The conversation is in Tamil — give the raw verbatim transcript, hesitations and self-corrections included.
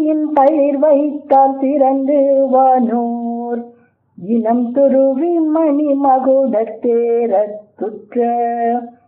மணியின் பளிர் வைத்தால் திறந்து வானோர் இனம் துருவி மணி மகுடத்தேரத்துற்ற